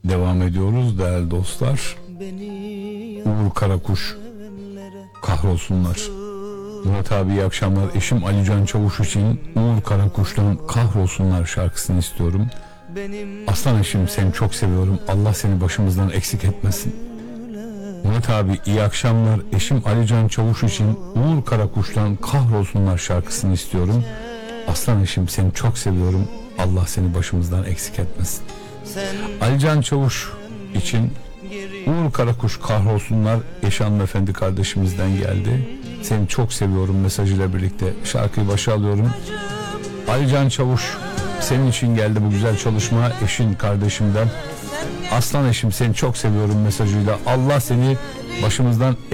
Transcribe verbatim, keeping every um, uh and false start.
Devam ediyoruz değerli dostlar. Uğur Karakuş, kahrolsunlar. Murat abi iyi akşamlar. Eşim Alican Çavuş için Uğur Karakuş'tan Kahrolsunlar şarkısını istiyorum. Aslan eşim, seni çok seviyorum. Allah seni başımızdan eksik etmesin. Murat abi iyi akşamlar. Eşim Alican Çavuş için Uğur Karakuş'tan Kahrolsunlar şarkısını istiyorum. Aslan eşim, seni çok seviyorum. Allah seni başımızdan eksik etmesin. Alican Çavuş için Uğur Karakuş Kahrolsunlar eşi hanımefendi kardeşimizden geldi. Seni çok seviyorum mesajıyla birlikte şarkıyı başa alıyorum. Alican Çavuş, senin için geldi bu güzel çalışma, eşin kardeşimden. Aslan eşim, seni çok seviyorum mesajıyla Allah seni başımızdan